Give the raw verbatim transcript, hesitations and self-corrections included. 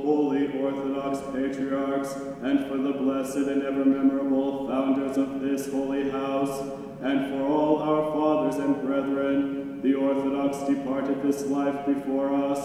holy Orthodox patriarchs, and for the blessed and ever memorable founders of this holy house, and for all our fathers and brethren, the Orthodox departed this life before us,